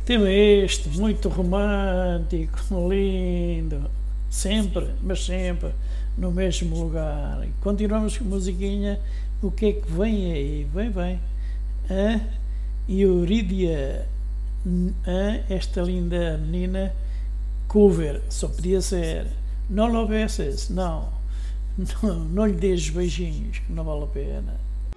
Tema este, muito romântico, lindo, sempre, mas sempre, no mesmo lugar. E continuamos com a musiquinha, o que é que vem aí? Vem. A Eurídia, esta linda menina, cover, só podia ser. Não lo besses, não lhe des beijinhos, que não vale a pena.